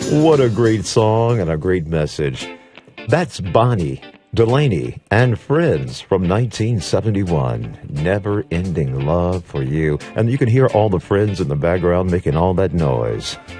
What a great song and a great message. That's Bonnie Delaney and Friends from 1971. Never-ending love for you. And you can hear all the friends in the background making all that noise.